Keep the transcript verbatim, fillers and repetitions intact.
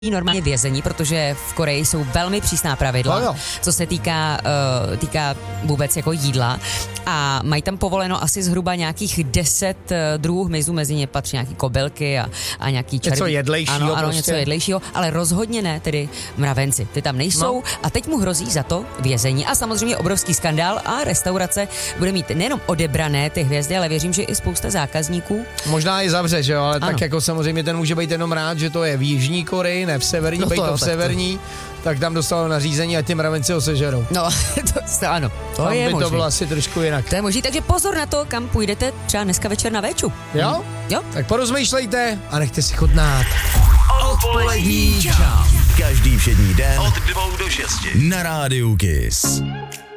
normálně vězení, protože v Koreji jsou velmi přísná pravidla, no co se týká, uh, týká vůbec jako jídla a mají tam povoleno asi zhruba nějakých deset uh, druhů hmyzu, mezi ně patří nějaký kobylky a, a nějaký červí. Něco jedlejšího Ano, ano, prostě. něco jedlejšího, ale rozhodně ne tedy mravenci. Ty tam nejsou no. A teď mu hrozí za to vězení a samozřejmě obrovský skandál a restaurace bude mít nejenom odebrané ty hvězdy, ale věřím, že i spousta zákazníků. Možná i zavře, že jo, ale ano. Tak jako samozřejmě ten může být jenom rád, že to je v Jižní Koreji, ne v severní, no to, to v severní, to... tak tam dostalo nařízení a ty mravenci ho sežerou. No, to ano, to tam je by možný. to bylo asi trošku jinak. To je možný, takže pozor na to, kam půjdete třeba dneska večer na véču. Jo? Hmm. Jo? Tak porozmýšlejte a nechte si chutnát. Odpolední čas. Každý všední den od dvou do šesti na Rádiu Kiss.